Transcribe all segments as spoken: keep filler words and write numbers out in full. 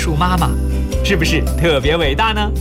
树妈妈，是不是特别伟大呢？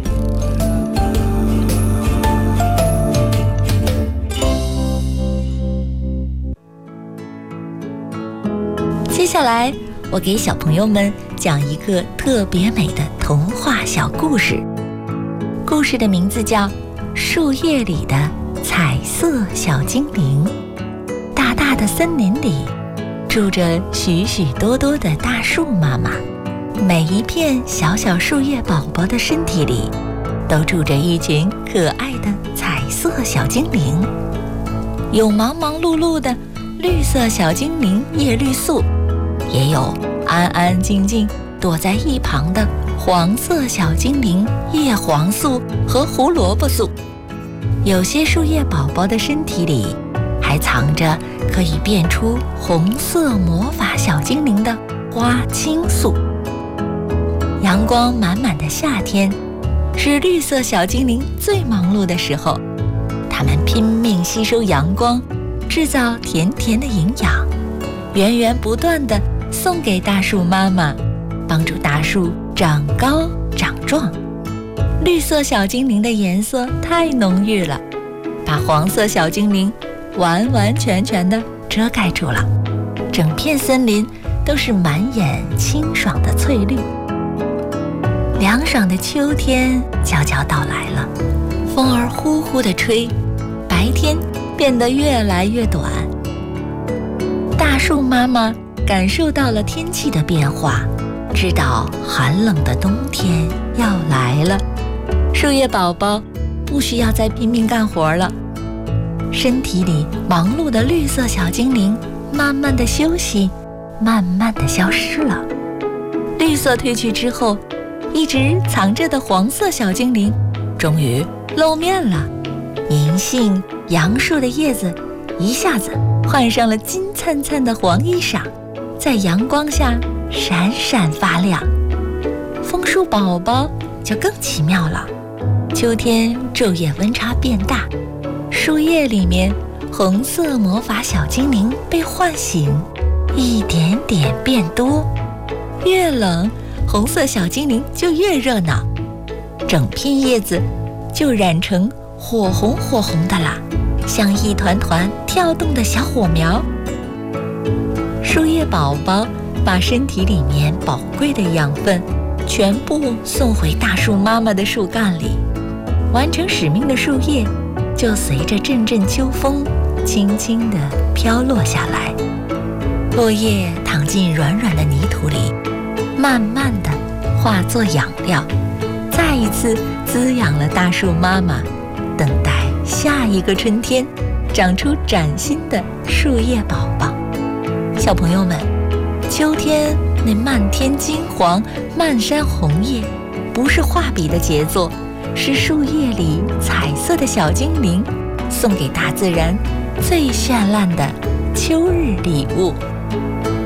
接下来，我给小朋友们讲一个特别美的童话小故事。故事的名字叫《树叶里的彩色小精灵》。大大的森林里，住着许许多多的大树妈妈，每一片小小树叶宝宝的身体里，都住着一群可爱的彩色小精灵。有忙忙碌碌的绿色小精灵叶绿素，也有安安静静躲在一旁的黄色小精灵叶黄素和胡萝卜素。有些树叶宝宝的身体里还藏着可以变出红色魔法小精灵的花青素。阳光满满的夏天，是绿色小精灵最忙碌的时候，它们拼命吸收阳光，制造甜甜的营养，源源不断地送给大树妈妈，帮助大树长高长壮。绿色小精灵的颜色太浓郁了，把黄色小精灵完完全全地遮盖住了，整片森林都是满眼清爽的翠绿。凉爽的秋天悄悄到来了，风儿呼呼地吹，白天变得越来越短。大树妈妈感受到了天气的变化，知道寒冷的冬天要来了。树叶宝宝不需要再拼命干活了，身体里忙碌的绿色小精灵慢慢的休息，慢慢的消失了。绿色褪去之后，一直藏着的黄色小精灵终于露面了。银杏、杨树的叶子一下子换上了金灿灿的黄衣裳，在阳光下闪闪发亮。枫树宝宝就更奇妙了，秋天昼夜温差变大，树叶里面红色魔法小精灵被唤醒，一点点变多。越冷，红色小精灵就越热闹，整片叶子就染成火红火红的啦，像一团团跳动的小火苗。树叶宝宝把身体里面宝贵的养分全部送回大树妈妈的树干里，完成使命的树叶就随着阵阵秋风轻轻地飘落下来，落叶躺进软软的泥土里，慢慢地化作养料，再一次滋养了大树妈妈，等待下一个春天长出崭新的树叶宝宝。小朋友们，秋天那漫天金黄、漫山红叶，不是画笔的杰作，是树叶里彩色的小精灵送给大自然最绚烂的秋日礼物。